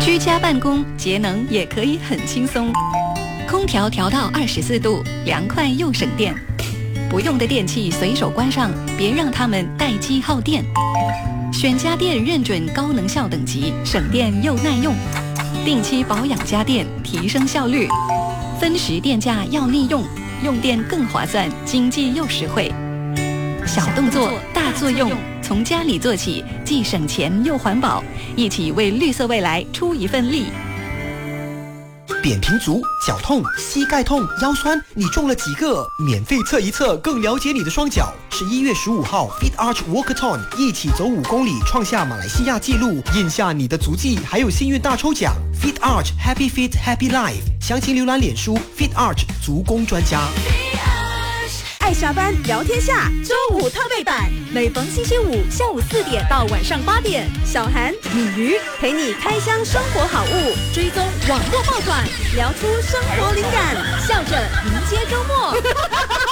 居家办公节能也可以很轻松，空调调到24度，凉快又省电。不用的电器随手关上，别让它们待机耗电。选家电认准高能效等级，省电又耐用。定期保养家电，提升效率。分时电价要利用，用电更划算，经济又实惠。小动作大作用，从家里做起，既省钱又环保，一起为绿色未来出一份力。 扁平足、脚痛、膝盖痛、腰酸，你中了几个？免费测一测，更了解你的双脚。11月15号 Fit Arch Walkathon， 一起走5公里，创下马来西亚纪录，印下你的足迹，还有幸运大抽奖。Fit Arch Happy Fit Happy Life， 详情浏览脸书 Fit Arch 足工专家。 爱下班聊天下周五特备版，每逢星期五下午4点到晚上8点，小韩、米鱼陪你开箱生活好物，追踪网络爆款，聊出生活灵感，笑着迎接周末。